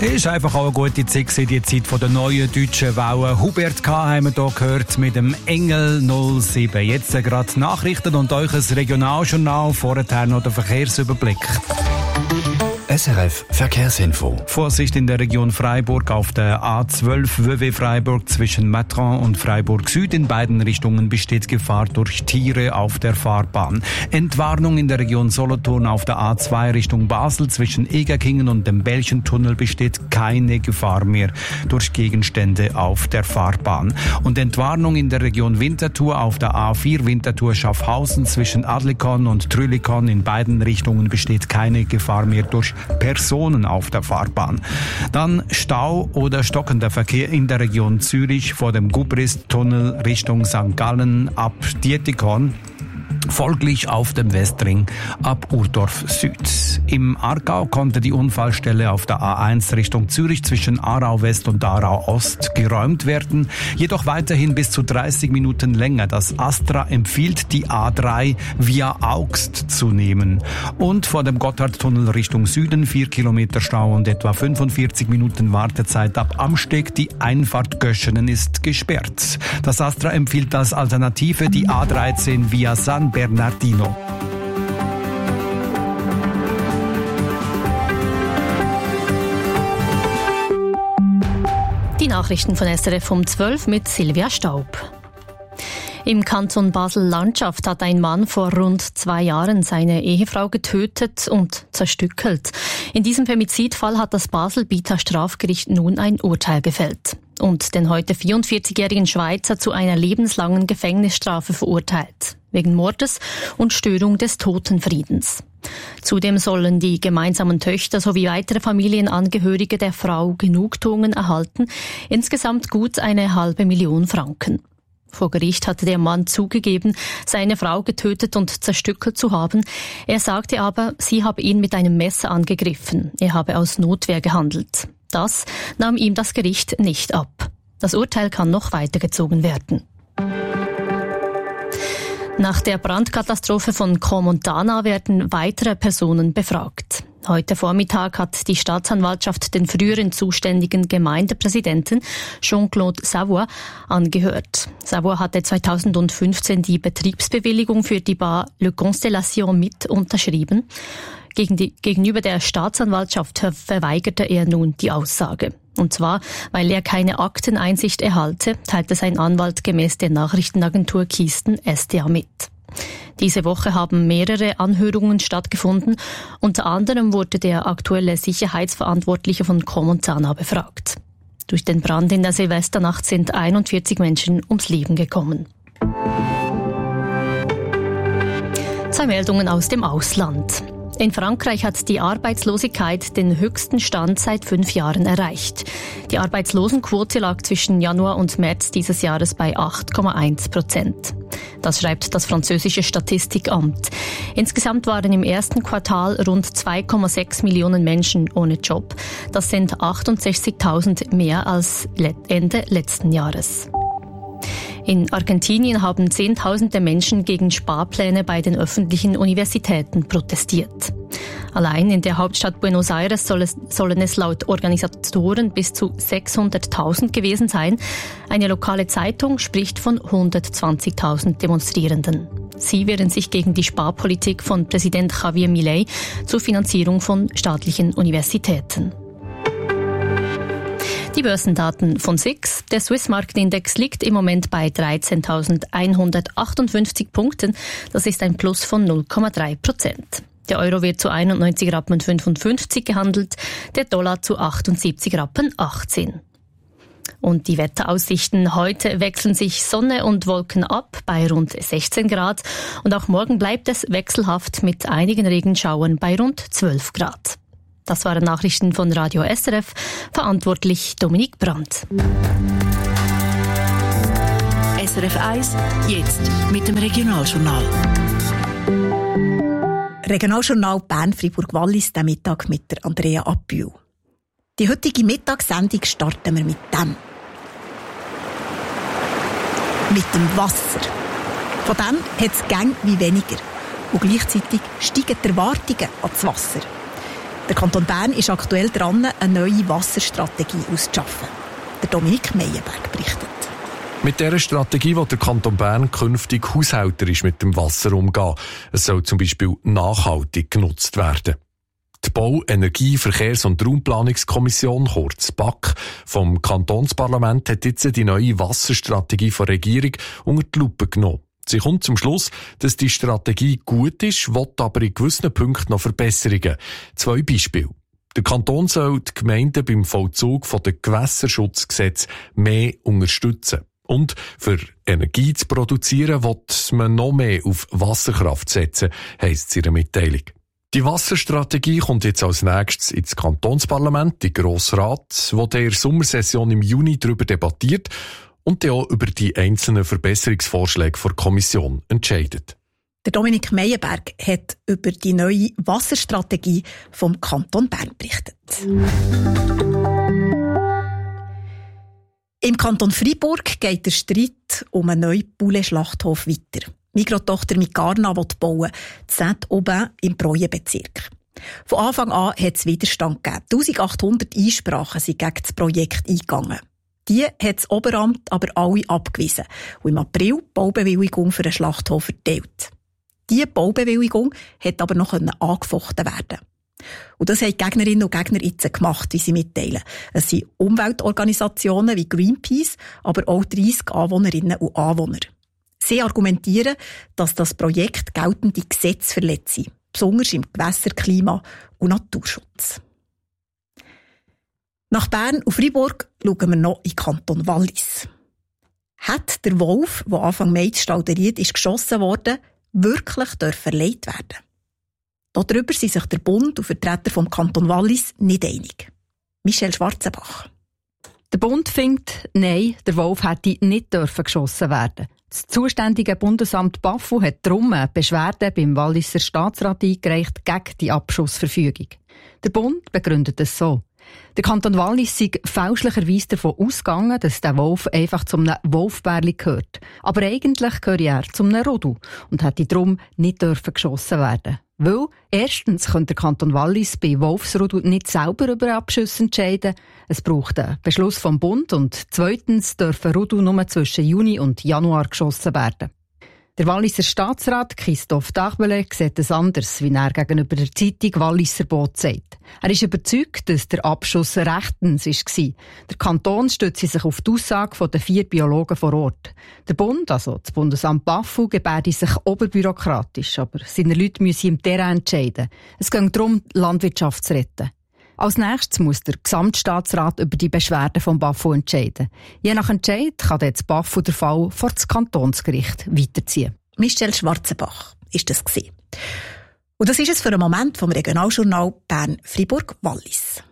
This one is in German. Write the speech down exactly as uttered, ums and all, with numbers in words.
Ist einfach auch eine gute Zeit gewesen, die Zeit von der neuen deutschen Welle. Hubert K. haben wir hier gehört mit dem Engel null sieben. Jetzt gerade Nachrichten und euch ein Regionaljournal, vorher noch der Verkehrsüberblick. S R F Verkehrsinfo. Vorsicht in der Region Freiburg auf der A zwölf W W Freiburg zwischen Matran und Freiburg Süd. In beiden Richtungen besteht Gefahr durch Tiere auf der Fahrbahn. Entwarnung in der Region Solothurn auf der A zwei Richtung Basel zwischen Egerkingen und dem Belchentunnel besteht keine Gefahr mehr durch Gegenstände auf der Fahrbahn. Und Entwarnung in der Region Winterthur auf der A vier Winterthur Schaffhausen zwischen Adlikon und Trülikon. In beiden Richtungen besteht keine Gefahr mehr durch Personen auf der Fahrbahn. Dann Stau oder stockender Verkehr in der Region Zürich vor dem Gubrist-Tunnel Richtung Sankt Gallen ab Dietikon. Folglich auf dem Westring ab Urdorf Süd. Im Aargau konnte die Unfallstelle auf der A eins Richtung Zürich zwischen Aarau West und Aarau Ost geräumt werden, jedoch weiterhin bis zu dreißig Minuten länger. Das Astra empfiehlt, die A drei via Augst zu nehmen. Und vor dem Gotthardtunnel Richtung Süden vier Kilometer Stau und etwa fünfundvierzig Minuten Wartezeit ab Amsteg. Die Einfahrt Göschenen ist gesperrt. Das Astra empfiehlt als Alternative die A dreizehn via San Bernardino. Die Nachrichten von S R F um zwölf mit Silvia Staub. Im Kanton Basel-Landschaft hat ein Mann vor rund zwei Jahren seine Ehefrau getötet und zerstückelt. In diesem Femizidfall hat das Basel-Bieter Strafgericht nun ein Urteil gefällt und den heute vierundvierzigjährigen Schweizer zu einer lebenslangen Gefängnisstrafe verurteilt, wegen Mordes und Störung des Totenfriedens. Zudem sollen die gemeinsamen Töchter sowie weitere Familienangehörige der Frau Genugtuungen erhalten, insgesamt gut eine halbe Million Franken. Vor Gericht hatte der Mann zugegeben, seine Frau getötet und zerstückelt zu haben. Er sagte aber, sie habe ihn mit einem Messer angegriffen. Er habe aus Notwehr gehandelt. Das nahm ihm das Gericht nicht ab. Das Urteil kann noch weitergezogen werden. Nach der Brandkatastrophe von Crans-Montana werden weitere Personen befragt. Heute Vormittag hat die Staatsanwaltschaft den früheren zuständigen Gemeindepräsidenten Jean-Claude Savoie angehört. Savoie hatte zweitausendfünfzehn die Betriebsbewilligung für die Bar Le Constellation mit unterschrieben. Gegen die, gegenüber der Staatsanwaltschaft verweigerte er nun die Aussage. Und zwar, weil er keine Akteneinsicht erhalte, teilte sein Anwalt gemäß der Nachrichtenagentur Kisten S D A mit. Diese Woche haben mehrere Anhörungen stattgefunden. Unter anderem wurde der aktuelle Sicherheitsverantwortliche von Crans-Montana befragt. Durch den Brand in der Silvesternacht sind einundvierzig Menschen ums Leben gekommen. Zwei Meldungen aus dem Ausland. In Frankreich hat die Arbeitslosigkeit den höchsten Stand seit fünf Jahren erreicht. Die Arbeitslosenquote lag zwischen Januar und März dieses Jahres bei acht Komma eins Prozent. Das schreibt das französische Statistikamt. Insgesamt waren im ersten Quartal rund zwei Komma sechs Millionen Menschen ohne Job. Das sind achtundsechzigtausend mehr als Ende letzten Jahres. In Argentinien haben Zehntausende Menschen gegen Sparpläne bei den öffentlichen Universitäten protestiert. Allein in der Hauptstadt Buenos Aires soll es, sollen es laut Organisatoren bis zu sechshunderttausend gewesen sein. Eine lokale Zeitung spricht von hundertzwanzigtausend Demonstrierenden. Sie wehren sich gegen die Sparpolitik von Präsident Javier Milei zur Finanzierung von staatlichen Universitäten. Die Börsendaten von S I X. Der Swiss-Marktindex liegt im Moment bei dreizehntausendeinhundertachtundfünfzig Punkten. Das ist ein Plus von null Komma drei Prozent. Der Euro wird zu einundneunzig Rappen fünfundfünfzig gehandelt, der Dollar zu achtundsiebzig Rappen achtzehn. Und die Wetteraussichten: heute wechseln sich Sonne und Wolken ab bei rund sechzehn Grad und auch morgen bleibt es wechselhaft mit einigen Regenschauern bei rund zwölf Grad. Das waren Nachrichten von Radio S R F, verantwortlich Dominik Brandt. S R F eins, jetzt mit dem Regionaljournal. Regionaljournal Bern-Fribourg-Wallis, der Mittag mit der Andrea Appühl. Die heutige Mittagssendung starten wir mit dem. Mit dem Wasser. Von dem hat es Gänge wie weniger. Und gleichzeitig steigen die Erwartungen an das Wasser. Der Kanton Bern ist aktuell dran, eine neue Wasserstrategie auszuschaffen. Der Dominik Meyerberg berichtet. Mit dieser Strategie will der Kanton Bern künftig haushälterisch mit dem Wasser umgehen. Es soll zum Beispiel nachhaltig genutzt werden. Die Bau-, Energie-, Verkehrs- und Raumplanungskommission, kurz B A K, vom Kantonsparlament hat jetzt die neue Wasserstrategie der Regierung unter die Lupe genommen. Sie kommt zum Schluss, dass die Strategie gut ist, will aber in gewissen Punkten noch Verbesserungen. Zwei Beispiele. Der Kanton soll die Gemeinden beim Vollzug der Gewässerschutzgesetze mehr unterstützen. Und für Energie zu produzieren, will man noch mehr auf Wasserkraft setzen, heisst es in der Mitteilung. Die Wasserstrategie kommt jetzt als nächstes ins Kantonsparlament, in den Grossen Rat, wo der in der Sommersession im Juni darüber debattiert und dann auch über die einzelnen Verbesserungsvorschläge der Kommission entscheidet. Der Dominik Meyerberg hat über die neue Wasserstrategie vom Kanton Bern berichtet. Im Kanton Freiburg geht der Streit um einen neuen Poulet-Schlachthof weiter. Mikrotochter Mikarna will bauen, Saint-Aubin im Broye-Bezirk. Von Anfang an hat es Widerstand gegeben. eintausendachthundert Einsprachen sind gegen das Projekt eingegangen. Die hat das Oberamt aber alle abgewiesen und im April die Baubewilligung für einen Schlachthof erteilt. Diese Baubewilligung hat aber noch angefochten werden. Und das haben die Gegnerinnen und Gegner jetzt gemacht, wie sie mitteilen. Es sind Umweltorganisationen wie Greenpeace, aber auch dreissig Anwohnerinnen und Anwohner. Sie argumentieren, dass das Projekt geltende Gesetze verletze, besonders im Gewässerklima und Naturschutz. Nach Bern und Freiburg schauen wir noch in den Kanton Wallis. Hat der Wolf, der Anfang Mai in Stalderied ist geschossen wurde, wirklich verleiht werden? Darüber sind sich der Bund und Vertreter vom Kanton Wallis nicht einig. Michel Schwarzenbach. Der Bund findet, nein, der Wolf hätte nicht dürfen geschossen werden. Das zuständige Bundesamt BAFU hat darum eine Beschwerde beim Walliser Staatsrat eingereicht gegen die Abschussverfügung. Der Bund begründet es so. Der Kanton Wallis sei fälschlicherweise davon ausgegangen, dass der Wolf einfach zum Wolfbärli gehört. Aber eigentlich gehöre er zum Rudel und hätte darum nicht dürfen geschossen werden. Weil erstens könnte der Kanton Wallis bei Wolfsrudel nicht selber über Abschüsse entscheiden. Es braucht einen Beschluss vom Bund und zweitens dürfen Rudel nur zwischen Juni und Januar geschossen werden. Der Walliser Staatsrat Christoph Dachbele sieht es anders, wie er gegenüber der Zeitung Walliser Boot sagt. Er ist überzeugt, dass der Abschuss rechtens war. Der Kanton stützt sich auf die Aussage der vier Biologen vor Ort. Der Bund, also das Bundesamt BAFU, gebärde sich oberbürokratisch, aber seine Leute müssen im Terrain entscheiden. Es geht darum, die Landwirtschaft zu retten. Als nächstes muss der Gesamtstaatsrat über die Beschwerden vom BAFU entscheiden. Je nach Entscheid kann das BAFU den Fall vor das Kantonsgericht weiterziehen. Michel Schwarzenbach ist das gewesen. Und das ist es für einen Moment vom Regionaljournal Bern-Fribourg-Wallis.